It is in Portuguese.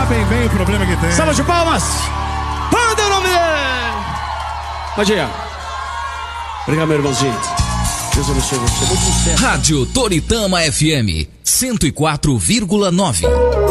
sabem bem o problema que tem. Salva de palmas. Manda o nome dele. Pode ir. Obrigado, meu irmãozinho. Deus abençoe você. Muito sucesso. Rádio Toritama FM 104,9.